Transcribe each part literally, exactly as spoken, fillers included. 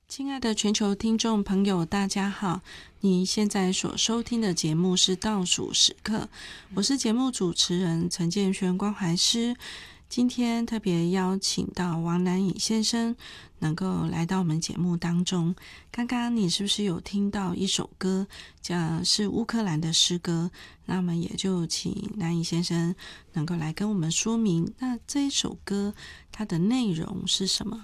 亲爱的全球听众朋友，大家好！你现在所收听的节目是倒数时刻，我是节目主持人陈建轩关怀师。今天特别邀请到王南颖先生能够来到我们节目当中。刚刚你是不是有听到一首歌，叫是乌克兰的诗歌？那么也就请南颖先生能够来跟我们说明，那这一首歌它的内容是什么？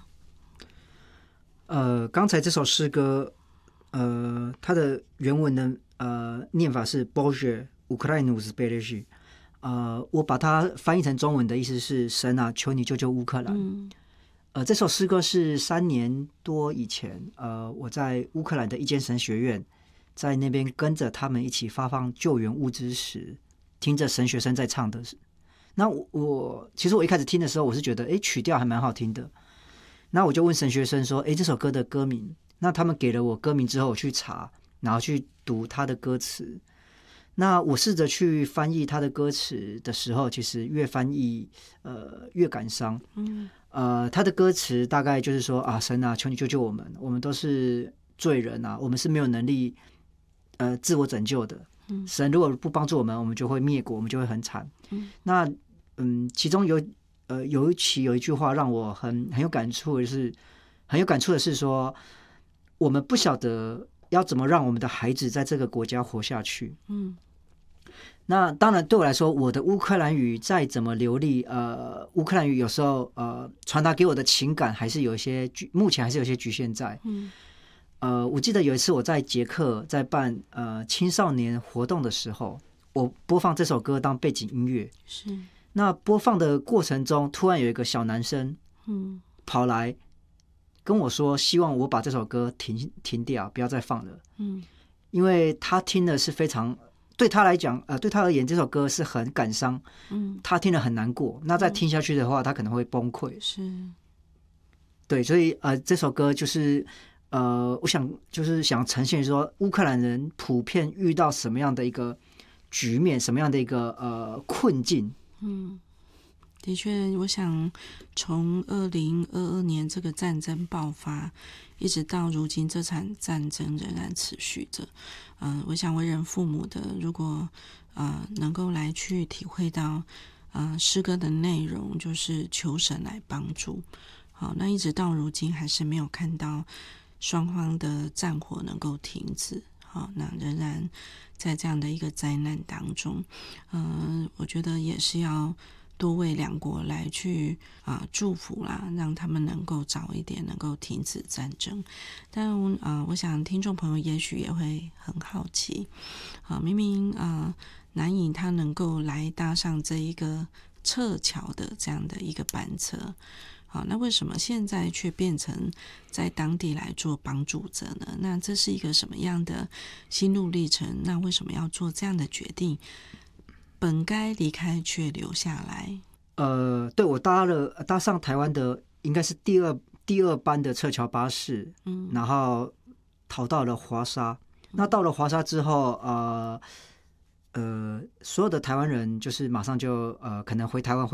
呃，刚才这首诗歌，呃，它的原文的呃念法是 Bože Ukrajinu zberiži， 呃，我把它翻译成中文的意思是神啊，求你救救乌克兰。嗯、呃，这首诗歌是三年多以前，呃，我在乌克兰的一间神学院，在那边跟着他们一起发放救援物资时，听着神学生在唱的。那我我其实我一开始听的时候，我是觉得，哎，曲调还蛮好听的。那我就问神学生说：“哎，这首歌的歌名？”那他们给了我歌名之后，我去查，然后去读他的歌词。那我试着去翻译他的歌词的时候，其实越翻译呃越感伤。嗯，呃，他的歌词大概就是说啊，神啊，求你救救我们，我们都是罪人啊，我们是没有能力呃自我拯救的。嗯，神如果不帮助我们，我们就会灭国，我们就会很惨。嗯，那嗯，其中有。呃，有一期有一句话让我很很有感触，就是很有感触的是说，我们不晓得要怎么让我们的孩子在这个国家活下去。嗯，那当然对我来说，我的乌克兰语再怎么流利，呃，乌克兰语有时候呃传达给我的情感还是有一些，目前还是有一些局限在。嗯，呃，我记得有一次我在捷克在办呃青少年活动的时候，我播放这首歌当背景音乐。是。那播放的过程中，突然有一个小男生，嗯，跑来跟我说，希望我把这首歌停停掉，不要再放了，嗯，因为他听的是非常对他来讲，呃，对他而言，这首歌是很感伤，嗯，他听了很难过。那再听下去的话，他可能会崩溃，是，对，所以呃，这首歌就是呃，我想就是想呈现说，乌克兰人普遍遇到什么样的一个局面，什么样的一个呃困境。嗯， 的确，我想从二零二二年这个战争爆发，一直到如今，这场战争仍然持续着。嗯、呃，我想为人父母的，如果呃能够来去体会到，呃诗歌的内容，就是求神来帮助。好，那一直到如今，还是没有看到双方的战火能够停止。好，那仍然在这样的一个灾难当中，呃，我觉得也是要多为两国来去啊、呃、祝福啦，让他们能够早一点能够停止战争。但啊、呃，我想听众朋友也许也会很好奇，啊、呃，明明啊、呃、南颖他能够来搭上这一个撤侨的这样的一个班车。好，那为什么现在却变成在当地来做帮助者呢？那这是一个什么样的心路历程？那为什么要做这样的决定？本该离开却留下来。 呃，对，我搭了搭上台湾的应该是第二第二班的撤侨巴士，嗯，然后逃到了华沙。嗯、那到了华沙之后，呃呃，所有的台湾人就是马上就呃可能回台湾。